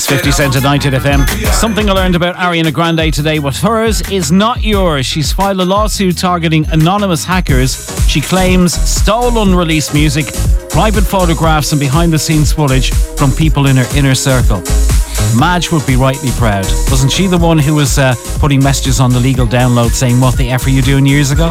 It's 50 Cent at 90 FM. Something I learned about Ariana Grande today: what hers is not yours. She's filed a lawsuit targeting anonymous hackers. She claims stole unreleased music, private photographs and behind-the-scenes footage from people in her inner circle. Madge would be rightly proud. Wasn't she the one who was putting messages on the legal download saying, "What the F are you doing?" years ago?